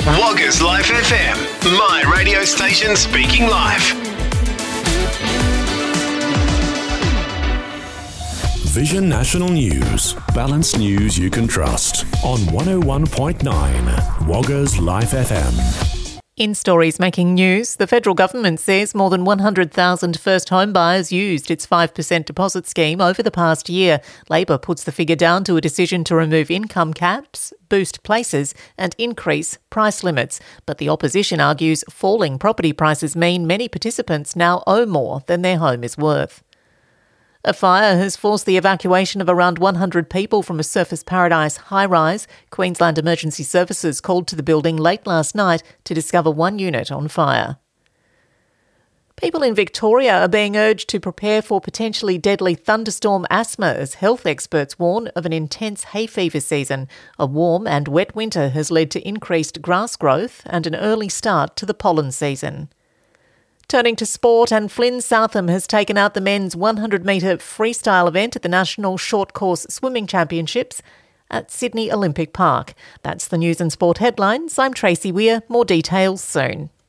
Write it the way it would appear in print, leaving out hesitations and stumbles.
Woggers Life FM, my radio station speaking live. Vision National News. Balanced news you can trust. On 101.9 Woggers Life FM. In stories making news, the federal government says more than 100,000 first home buyers used its 5% deposit scheme over the past year. Labor puts the figure down to a decision to remove income caps, boost places and increase price limits. But the opposition argues falling property prices mean many participants now owe more than their home is worth. A fire has forced the evacuation of around 100 people from a Surfers Paradise high-rise. Queensland Emergency Services called to the building late last night to discover one unit on fire. People in Victoria are being urged to prepare for potentially deadly thunderstorm asthma as health experts warn of an intense hay fever season. A warm and wet winter has led to increased grass growth and an early start to the pollen season. Turning to sport, and Flynn Southam has taken out the men's 100-metre freestyle event at the National Short Course Swimming Championships at Sydney Olympic Park. That's the news and sport headlines. I'm Tracy Weir. More details soon.